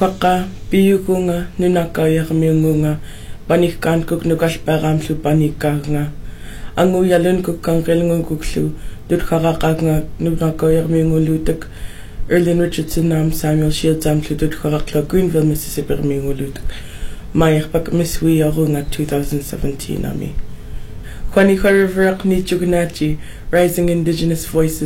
Kwaqa piyukunga nunaka yakmiungunga panikkan kuk nukalparamlu panikanga angu yalun kuk kangelnguklu dutkarakanga nunaka yakmiungulutuk Erlin Richardson Samuel Shields amlu dutkarakla Greenville Mississippi miungulutuk Mayakpak Miswi Yarunga 2017 ami Kwani River Ni Chugunachi Rising Indigenous Voices